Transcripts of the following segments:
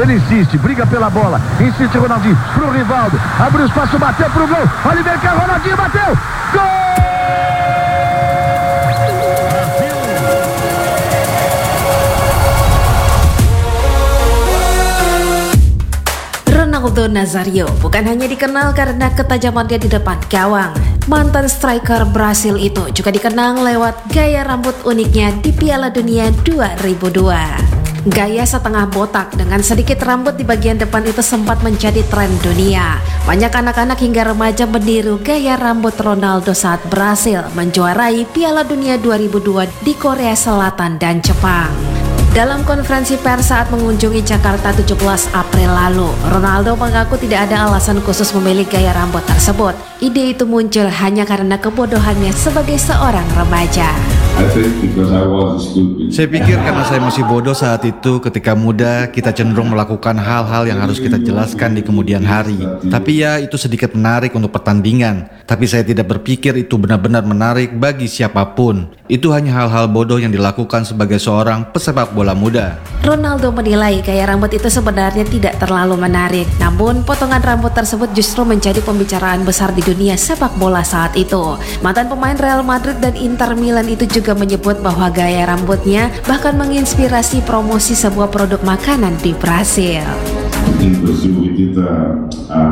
Ele insiste, briga pela bola. Insiste Ronaldinho pro Rivaldo. Abriu espaço, bateu pro gol. Olha o Beckham, Ronaldinho bateu. Gol! Ronaldo Nazario bukan hanya dikenal karena ketajamannya di depan gawang. Mantan striker Brasil itu juga dikenang lewat gaya rambut uniknya di Piala Dunia 2002. Gaya setengah botak dengan sedikit rambut di bagian depan itu sempat menjadi tren dunia. Banyak anak-anak hingga remaja meniru gaya rambut Ronaldo saat Brasil menjuarai Piala Dunia 2002 di Korea Selatan dan Jepang. Dalam konferensi pers saat mengunjungi Jakarta 17 April lalu, Ronaldo mengaku tidak ada alasan khusus memilih gaya rambut tersebut. Ide itu muncul hanya karena kebodohannya sebagai seorang remaja. Saya pikir karena saya masih bodoh saat itu. Ketika muda, kita cenderung melakukan hal-hal yang harus kita jelaskan di kemudian hari. Tapi ya, itu sedikit menarik untuk pertandingan. Tapi saya tidak berpikir itu benar-benar menarik bagi siapapun. Itu hanya hal-hal bodoh yang dilakukan sebagai seorang pesepak bola muda. Ronaldo menilai gaya rambut itu sebenarnya tidak terlalu menarik. Namun, potongan rambut tersebut justru menjadi pembicaraan besar di dunia sepak bola saat itu. Mantan pemain Real Madrid dan Inter Milan itu juga menyebut bahwa gaya rambutnya bahkan menginspirasi promosi sebuah produk makanan di Brasil. In Brazil we did a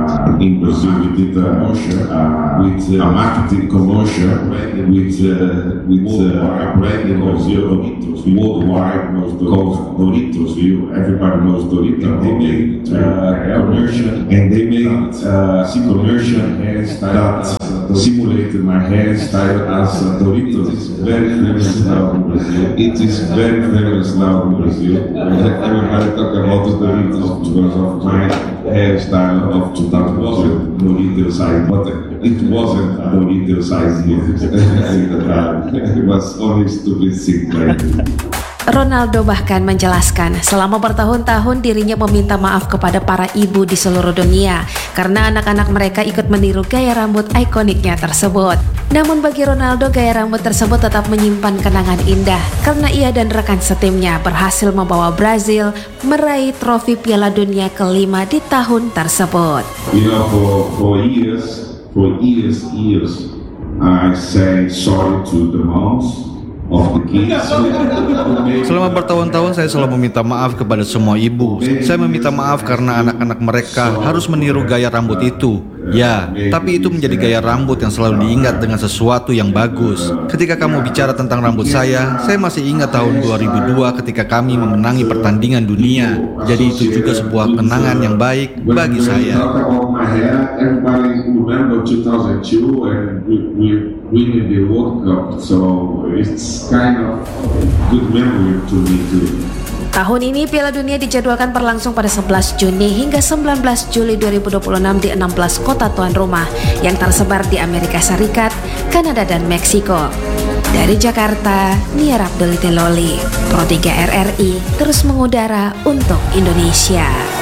marketing commercial with a brand in Brazil, worldwide knows Doritos. Everybody knows Doritos. They made commercial, and they made commercial hairstyle that simulated my hairstyle as Doritos. It's very famous now in Brazil. It is very famous now in Brazil. Everybody talk about the Doritos because of my hairstyle of 2012 Dorito size, but it wasn't a Dorito size here. It was only stupid sick. Ronaldo bahkan menjelaskan selama bertahun-tahun dirinya meminta maaf kepada para ibu di seluruh dunia karena anak-anak mereka ikut meniru gaya rambut ikoniknya tersebut. Namun bagi Ronaldo, gaya rambut tersebut tetap menyimpan kenangan indah karena ia dan rekan setimnya berhasil membawa Brazil meraih trofi Piala Dunia kelima di tahun tersebut. For years, I say sorry to the moms. Selama bertahun-tahun saya selalu meminta maaf kepada semua ibu. Saya meminta maaf karena anak-anak mereka harus meniru gaya rambut itu. Ya, tapi itu menjadi gaya rambut yang selalu diingat dengan sesuatu yang bagus. Ketika kamu bicara tentang rambut saya masih ingat tahun 2002 ketika kami memenangi pertandingan dunia. Jadi itu juga sebuah kenangan yang baik bagi saya. Winning the World Cup, so it's kind of good memory to me too. Tahun ini Piala Dunia dijadwalkan berlangsung pada 11 Juni hingga 19 Juli 2026 di 16 kota tuan rumah yang tersebar di Amerika Serikat, Kanada, dan Meksiko. Dari Jakarta, Nia Abdul Teloli, Pro 3 RRI terus mengudara untuk Indonesia.